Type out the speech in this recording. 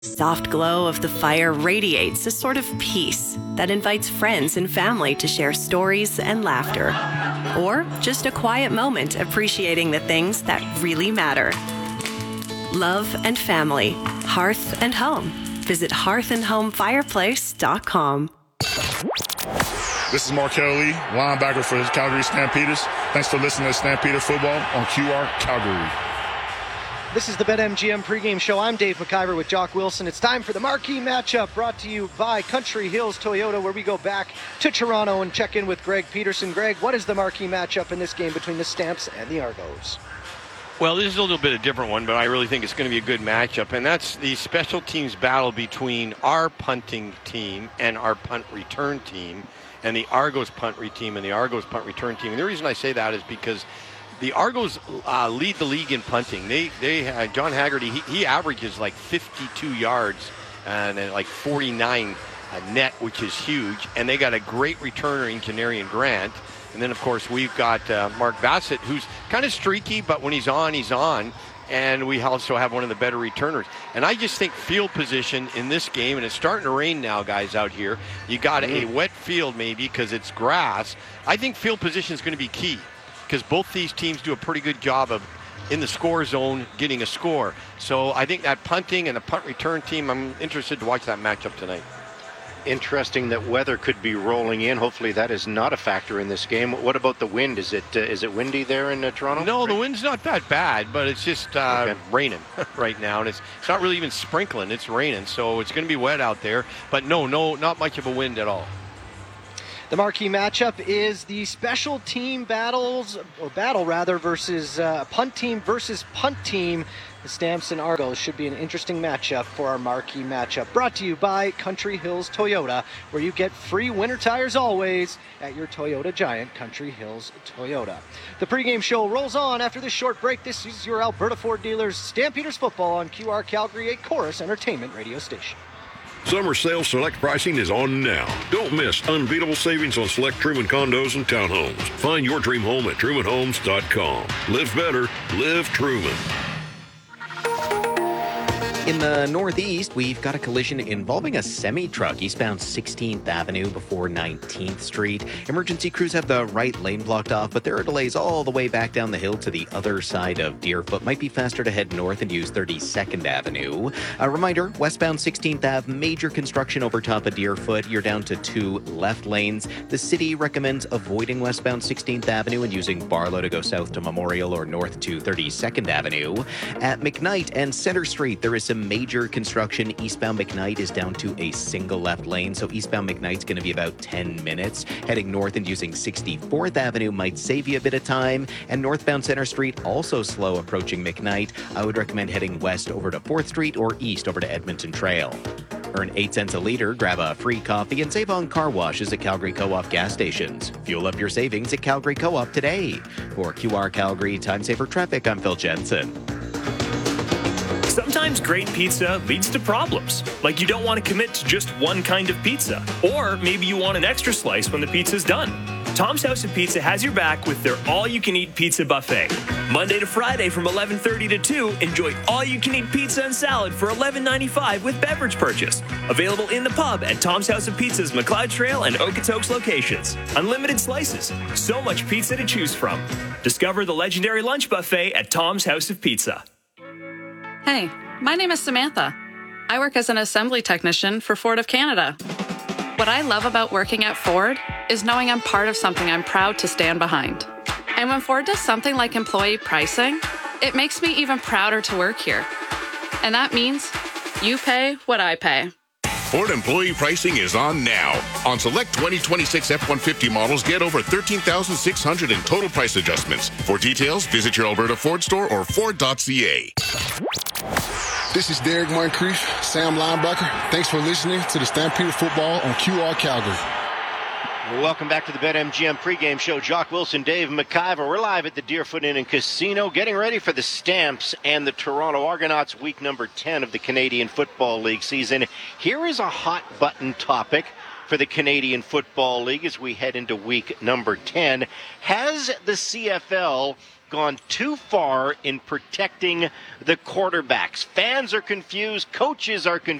Soft glow of the fire radiates a sort of peace that invites friends and family to share stories and laughter. Or just a quiet moment appreciating the things that really matter. Love and family, hearth and home. Visit hearthandhomefireplace.com. This is Markel Lee, linebacker for the Calgary Stampeders. Thanks for listening to Stampeder Football on QR Calgary. This is the BetMGM pregame show. I'm Dave McIver with Jock Wilson. It's time for the marquee matchup brought to you by Country Hills Toyota, where we go back to Toronto and check in with Greg Peterson. Greg, what is the marquee matchup in this game between the Stamps and the Argos? Well, this is a little bit of a different one, but I really think it's going to be a good matchup, and that's the special teams battle between our punting team and our punt return team, and the Argos punt team and the Argos punt return team. And the reason I say that is because the Argos lead the league in punting. They John Haggerty, he averages like 52 yards and like 49 net, which is huge. And they got a great returner in Canarian Grant. And then, of course, we've got Mark Bassett, who's kind of streaky, but when he's on, he's on. And we also have one of the better returners. And I just think field position in this game, and it's starting to rain now, guys, out here. You got a wet field maybe because it's grass. I think field position is going to be key, because both these teams do a pretty good job of, in the score zone, getting a score. So I think that punting and the punt return team, I'm interested to watch that matchup tonight. Interesting that weather could be rolling in. Hopefully that is not a factor in this game. What about the wind? Is it windy there in Toronto? No, the wind's not that bad, but it's just raining right now. And it's not really even sprinkling. It's raining, so it's going to be wet out there. But no, not much of a wind at all. The marquee matchup is the special team battle versus punt team versus punt team. The Stamps and Argos should be an interesting matchup for our marquee matchup. Brought to you by Country Hills Toyota, where you get free winter tires always at your Toyota Giant, Country Hills Toyota. The pregame show rolls on after this short break. This is your Alberta Ford dealers Stampeders football on QR Calgary, a Chorus Entertainment radio station. Summer sale select pricing is on now. Don't miss unbeatable savings on select Truman condos and townhomes. Find your dream home at trumanhomes.com. Live better, live Truman. In the northeast, we've got a collision involving a semi-truck eastbound 16th Avenue before 19th Street. Emergency crews have the right lane blocked off, but there are delays all the way back down the hill to the other side of Deerfoot. Might be faster to head north and use 32nd Avenue. A reminder, westbound 16th Ave, major construction over top of Deerfoot. You're down to 2 left lanes. The city recommends avoiding westbound 16th Avenue and using Barlow to go south to Memorial or north to 32nd Avenue. At McKnight and Center Street, there is some major construction. Eastbound McKnight is down to a single left lane, so eastbound McKnight's going to be about 10 minutes. Heading north and using 64th Avenue might save you a bit of time. And northbound Center Street also slow approaching McKnight. I would recommend heading west over to 4th Street or east over to Edmonton Trail. Earn 8 cents a liter, grab a free coffee, and save on car washes at Calgary Co-op gas stations. Fuel up your savings at Calgary Co-op today. For QR Calgary Time Saver Traffic, I'm Phil Jensen. Sometimes great pizza leads to problems, like you don't want to commit to just one kind of pizza, or maybe you want an extra slice when the pizza's done. Tom's House of Pizza has your back with their all-you-can-eat pizza buffet. Monday to Friday from 11:30 to 2, enjoy all-you-can-eat pizza and salad for $11.95 with beverage purchase. Available in the pub at Tom's House of Pizza's McLeod Trail and Okotoks locations. Unlimited slices, so much pizza to choose from. Discover the legendary lunch buffet at Tom's House of Pizza. Hey, my name is Samantha. I work as an assembly technician for Ford of Canada. What I love about working at Ford is knowing I'm part of something I'm proud to stand behind. And when Ford does something like employee pricing, it makes me even prouder to work here. And that means you pay what I pay. Ford employee pricing is on now. On select 2026 F-150 models, get over $13,600 in total price adjustments. For details, visit your Alberta Ford store or Ford.ca. This is Derek Moncrief, Sam linebacker. Thanks for listening to the Stampeder Football on QR Calgary. Welcome back to the BetMGM pregame show. Jock Wilson, Dave McIver. We're live at the Deerfoot Inn and Casino, getting ready for the Stamps and the Toronto Argonauts, week number 10 of the Canadian Football League season. Here is a hot-button topic for the Canadian Football League as we head into week number 10. Has the CFL gone too far in protecting the quarterbacks. Fans are confused. Coaches are confused.